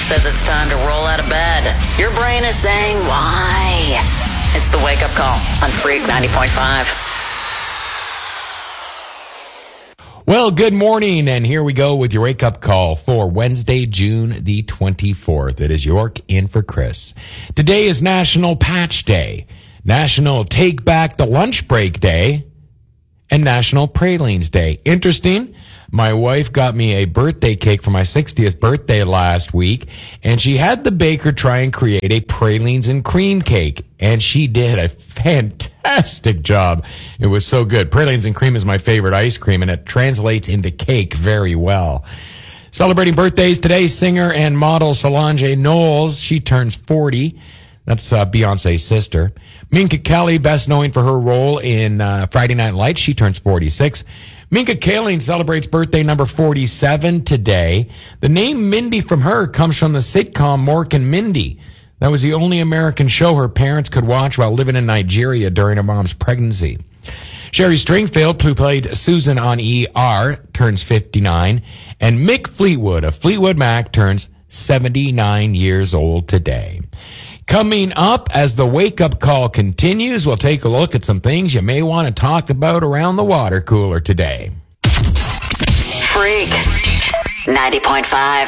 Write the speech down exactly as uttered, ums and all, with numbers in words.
says it's time to roll out of bed. Your brain is saying, why? It's the Wake Up Call on Freak ninety point five. Well, good morning, and here we go with your wake-up call for Wednesday, June the twenty-fourth. It is York in for Chris. Today is National Patch Day, National Take Back the Lunch Break Day, and National Pralines Day. Interesting, my wife got me a birthday cake for my sixtieth birthday last week, and she had the baker try and create a pralines and cream cake, and she did a fantastic job. It was so good. Pralines and cream is my favorite ice cream, and it translates into cake very well. Celebrating birthdays today, singer and model Solange Knowles. She turns forty. That's uh, Beyonce's sister. Minka Kelly, best known for her role in uh, Friday Night Lights. She turns forty-six. Minka Kaling celebrates birthday number forty-seven today. The name Mindy from her comes from the sitcom Mork and Mindy. That was the only American show her parents could watch while living in Nigeria during her mom's pregnancy. Sherry Stringfield, who played Susan on E R, turns fifty-nine. And Mick Fleetwood of Fleetwood Mac turns seventy-nine years old today. Coming up, as the wake-up call continues, we'll take a look at some things you may want to talk about around the water cooler today. Freak ninety point five.